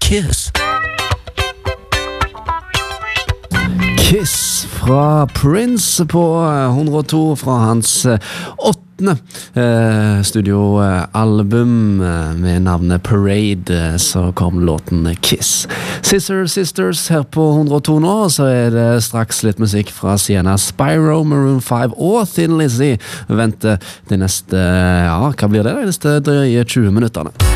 Kiss. Kiss fra Prince på 102 fra hans 8. studioalbum med navnet Parade, så kom låten Kiss. Sisters her på 102 nå, så det straks litt musikk fra Sienna, Spyro, Maroon 5 og Thin Lizzy. Venter de neste, hva blir det? De neste drøye 20 minutterne.